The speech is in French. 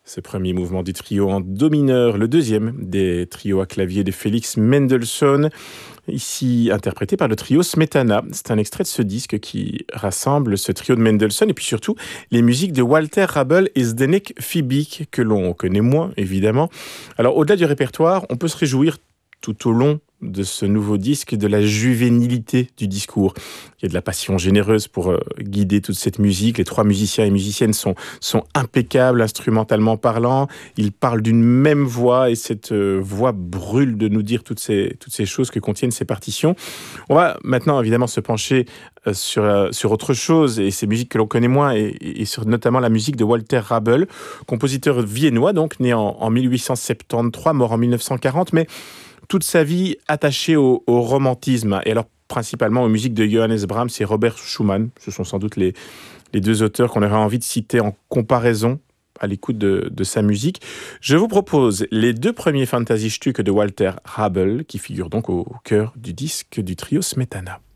Ce premier mouvement du trio en do mineur, le deuxième des trios à clavier de Félix Mendelssohn, ici interprété par le trio Smetana. C'est un extrait de ce disque qui rassemble ce trio de Mendelssohn et puis surtout les musiques de Walter Rabel et Zdeněk Fibík, que l'on connaît moins évidemment. Alors au-delà du répertoire, on peut se réjouir tout au long de ce nouveau disque, de la juvénilité du discours. Il y a de la passion généreuse pour guider toute cette musique. Les trois musiciens et musiciennes sont impeccables, instrumentalement parlant. Ils parlent d'une même voix et cette voix brûle de nous dire toutes ces choses que contiennent ces partitions. On va maintenant évidemment se pencher sur autre chose et ces musiques que l'on connaît moins et sur notamment la musique de Walter Rabel, compositeur viennois, donc né en 1873, mort en 1940, mais toute sa vie attachée au romantisme, et alors principalement aux musiques de Johannes Brahms et Robert Schumann. Ce sont sans doute les deux auteurs qu'on aurait envie de citer en comparaison à l'écoute de sa musique. Je vous propose les deux premiers Fantasiestücke de Walter Rabel, qui figurent donc au cœur du disque du trio Smetana.